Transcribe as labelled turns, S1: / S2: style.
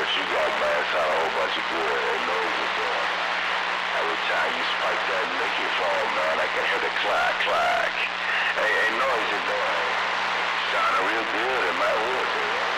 S1: what you got, man. Sound a whole bunch of good. Hey, noise is doing. Every time you spike that microphone, man, I can hear the clack, clack. Hey, noise is doing. Sounding real good in my ears, man.